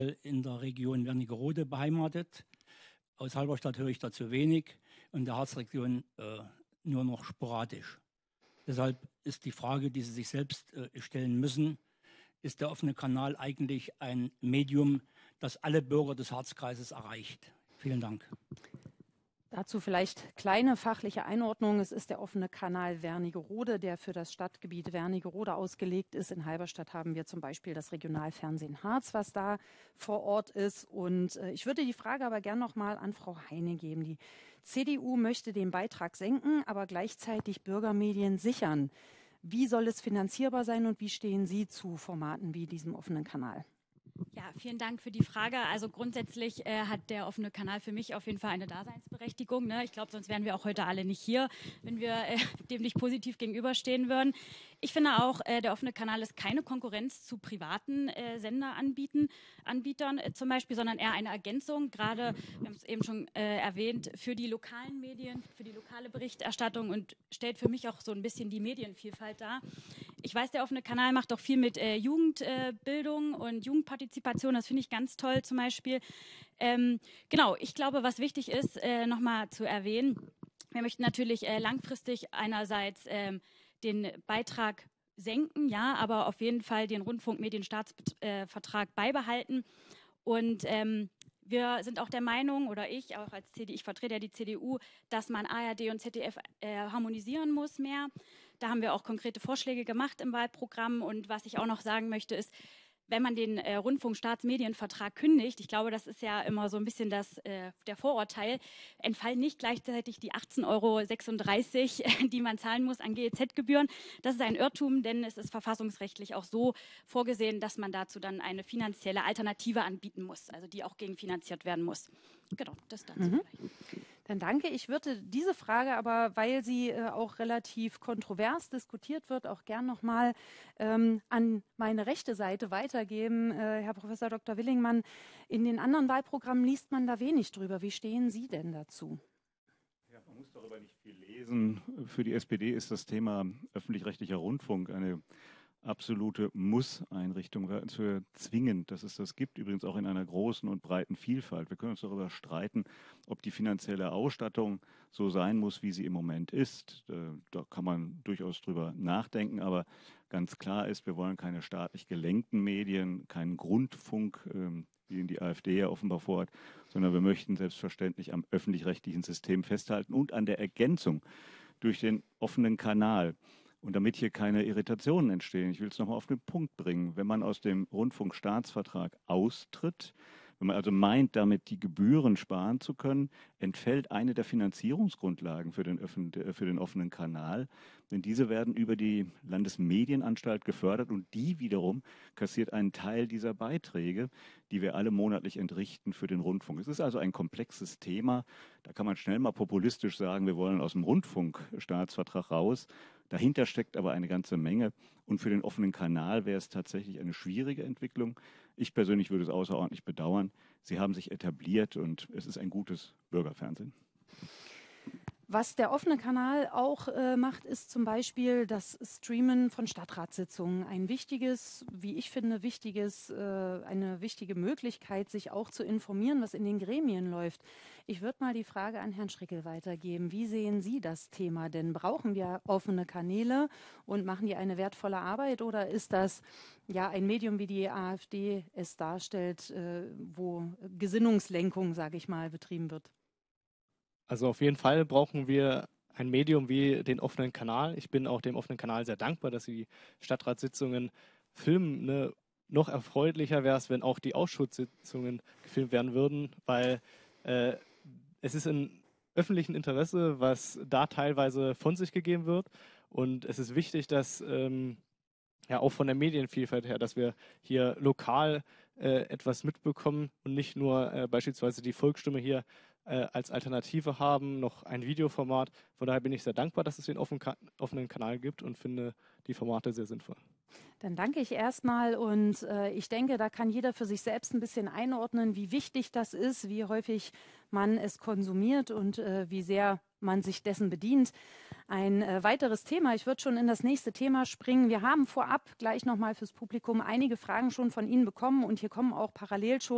in der Region Wernigerode beheimatet. Aus Halberstadt höre ich dazu wenig und der Harzregion nur noch sporadisch. Deshalb ist die Frage, die Sie sich selbst stellen müssen, ist der offene Kanal eigentlich ein Medium, das alle Bürger des Harzkreises erreicht? Vielen Dank. Dazu vielleicht kleine fachliche Einordnung. Es ist der offene Kanal Wernigerode, der für das Stadtgebiet Wernigerode ausgelegt ist. In Halberstadt haben wir zum Beispiel das Regionalfernsehen Harz, was da vor Ort ist. Und ich würde die Frage aber gern nochmal an Frau Heine geben. Die CDU möchte den Beitrag senken, aber gleichzeitig Bürgermedien sichern. Wie soll es finanzierbar sein und wie stehen Sie zu Formaten wie diesem offenen Kanal? Ja, vielen Dank für die Frage. Also grundsätzlich hat der offene Kanal für mich auf jeden Fall eine Daseinsberechtigung. Ne? Ich glaube, sonst wären wir auch heute alle nicht hier, wenn wir dem nicht positiv gegenüberstehen würden. Ich finde auch, der offene Kanal ist keine Konkurrenz zu privaten Senderanbietern zum Beispiel, sondern eher eine Ergänzung, gerade, wir haben es eben schon erwähnt, für die lokalen Medien, für die lokale Berichterstattung und stellt für mich auch so ein bisschen die Medienvielfalt dar. Ich weiß, der offene Kanal macht auch viel mit Jugendbildung und Jugendpartizipation. Das finde ich ganz toll zum Beispiel. Genau, ich glaube, was wichtig ist, nochmal zu erwähnen, wir möchten natürlich langfristig einerseits den Beitrag senken, ja, aber auf jeden Fall den Rundfunkmedienstaatsvertrag beibehalten. Und wir sind auch der Meinung, oder ich auch als CDU, ich vertrete ja die CDU, dass man ARD und ZDF harmonisieren muss mehr. Da haben wir auch konkrete Vorschläge gemacht im Wahlprogramm. Und was ich auch noch sagen möchte, ist, wenn man den Rundfunkstaatsmedienvertrag kündigt, ich glaube, das ist ja immer so ein bisschen der Vorurteil, entfallen nicht gleichzeitig die 18,36 €, die man zahlen muss an GEZ-Gebühren. Das ist ein Irrtum, denn es ist verfassungsrechtlich auch so vorgesehen, dass man dazu dann eine finanzielle Alternative anbieten muss, also die auch gegenfinanziert werden muss. Genau, das dazu vielleicht. Dann danke. Ich würde diese Frage aber, weil sie auch relativ kontrovers diskutiert wird, auch gern nochmal an meine rechte Seite weitergeben. Herr Professor Dr. Willingmann, in den anderen Wahlprogrammen liest man da wenig drüber. Wie stehen Sie denn dazu? Ja, man muss darüber nicht viel lesen. Für die SPD ist das Thema öffentlich-rechtlicher Rundfunk eine absolute Muss-Einrichtung, für zwingend, dass es das gibt, übrigens auch in einer großen und breiten Vielfalt. Wir können uns darüber streiten, ob die finanzielle Ausstattung so sein muss, wie sie im Moment ist. Da kann man durchaus drüber nachdenken, aber ganz klar ist, wir wollen keine staatlich gelenkten Medien, keinen Grundfunk, wie ihn die AfD ja offenbar vorhat, sondern wir möchten selbstverständlich am öffentlich-rechtlichen System festhalten und an der Ergänzung durch den offenen Kanal. Und damit hier keine Irritationen entstehen, ich will es nochmal auf den Punkt bringen, wenn man aus dem Rundfunkstaatsvertrag austritt, wenn man also meint, damit die Gebühren sparen zu können, entfällt eine der Finanzierungsgrundlagen für den offenen Kanal. Denn diese werden über die Landesmedienanstalt gefördert und die wiederum kassiert einen Teil dieser Beiträge, die wir alle monatlich entrichten für den Rundfunk. Es ist also ein komplexes Thema. Da kann man schnell mal populistisch sagen, wir wollen aus dem Rundfunkstaatsvertrag raus. Dahinter steckt aber eine ganze Menge. Und für den offenen Kanal wäre es tatsächlich eine schwierige Entwicklung. Ich persönlich würde es außerordentlich bedauern. Sie haben sich etabliert und es ist ein gutes Bürgerfernsehen. Was der offene Kanal auch macht, ist zum Beispiel das Streamen von Stadtratssitzungen. Ein wichtiges, wie ich finde, eine wichtige Möglichkeit, sich auch zu informieren, was in den Gremien läuft. Ich würde mal die Frage an Herrn Schrickel weitergeben. Wie sehen Sie das Thema denn? Brauchen wir offene Kanäle und machen die eine wertvolle Arbeit oder ist das ja ein Medium, wie die AfD es darstellt, wo Gesinnungslenkung, sage ich mal, betrieben wird? Also auf jeden Fall brauchen wir ein Medium wie den offenen Kanal. Ich bin auch dem offenen Kanal sehr dankbar, dass sie die Stadtratssitzungen filmen. Ne? Noch erfreulicher wäre es, wenn auch die Ausschusssitzungen gefilmt werden würden, weil es ist im öffentlichen Interesse, was da teilweise von sich gegeben wird. Und es ist wichtig, dass ja auch von der Medienvielfalt her, dass wir hier lokal etwas mitbekommen und nicht nur beispielsweise die Volksstimme hier als Alternative haben, noch ein Videoformat. Von daher bin ich sehr dankbar, dass es den offenen Kanal gibt und finde die Formate sehr sinnvoll. Dann danke ich erstmal und ich denke, da kann jeder für sich selbst ein bisschen einordnen, wie wichtig das ist, wie häufig man es konsumiert und wie sehr man sich dessen bedient. Ein weiteres Thema, ich würde schon in das nächste Thema springen. Wir haben vorab gleich nochmal fürs Publikum einige Fragen schon von Ihnen bekommen und hier kommen auch parallel schon